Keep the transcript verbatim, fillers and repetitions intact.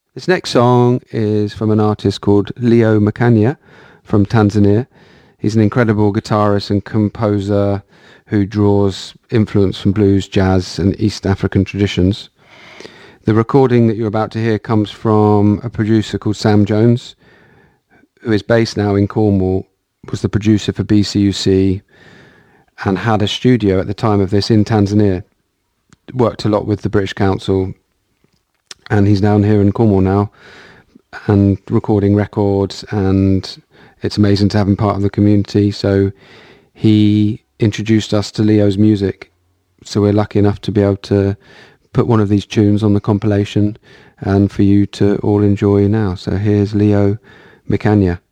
This next song is from an artist called Leo Makanya from Tanzania. He's an incredible guitarist and composer who draws influence from blues, jazz and East African traditions. The recording that you're about to hear comes from a producer called Sam Jones, who is based now in Cornwall, was the producer for B C U C and had a studio at the time of this in Tanzania. Worked a lot with the British Council, and he's down here in Cornwall now and recording records, and it's amazing to have him part of the community. So he introduced us to Leo's music, so we're lucky enough to be able to put one of these tunes on the compilation and for you to all enjoy now. So here's Leo Makanya.